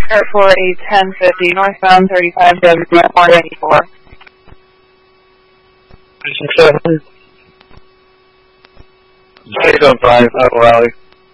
for a 1050 northbound 35W494. 675, Apple Valley.